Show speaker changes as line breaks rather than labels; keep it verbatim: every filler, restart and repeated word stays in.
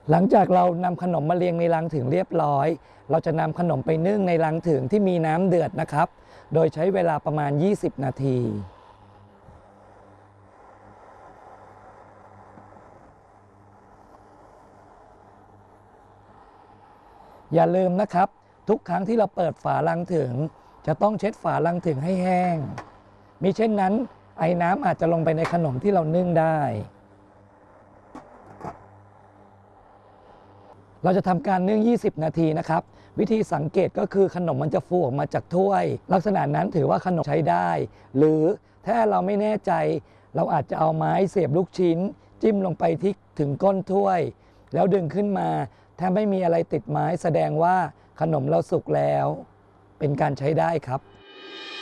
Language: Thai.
หลังจากเรานำขนมมาเรียงในลังถึงเรียบร้อยเราจะนำขนมไปนึ่งในลังถึงที่มีน้ำเดือดนะครับโดยใช้เวลาประมาณยี่สิบนาทีอย่าลืมนะครับทุกครั้งที่เราเปิดฝาลังถึงจะต้องเช็ดฝาลังถึงให้แห้งมิเช่นนั้นไอน้ำอาจจะลงไปในขนมที่เรานึ่งได้เราจะทำการนึ่งยี่สิบนาทีนะครับวิธีสังเกตก็คือขนมมันจะฟูออกมาจากถ้วยลักษณะนั้นถือว่าขนมใช้ได้หรือถ้าเราไม่แน่ใจเราอาจจะเอาไม้เสียบลูกชิ้นจิ้มลงไปที่ถึงก้นถ้วยแล้วดึงขึ้นมาถ้าไม่มีอะไรติดไม้แสดงว่าขนมเราสุกแล้วเป็นการใช้ได้ครับ